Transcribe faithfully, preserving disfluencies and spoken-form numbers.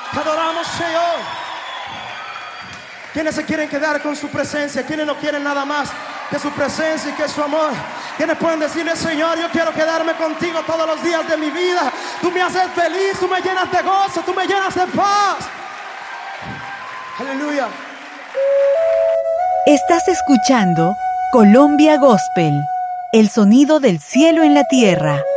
Te adoramos, Señor. ¿Quiénes se quieren quedar con su presencia? ¿Quiénes no quieren nada más que su presencia y que su amor? ¿Quiénes pueden decirle, Señor, yo quiero quedarme contigo todos los días de mi vida? Tú me haces feliz, tú me llenas de gozo, tú me llenas de paz. Aleluya. Estás escuchando Colombia Gospel, el sonido del cielo en la tierra.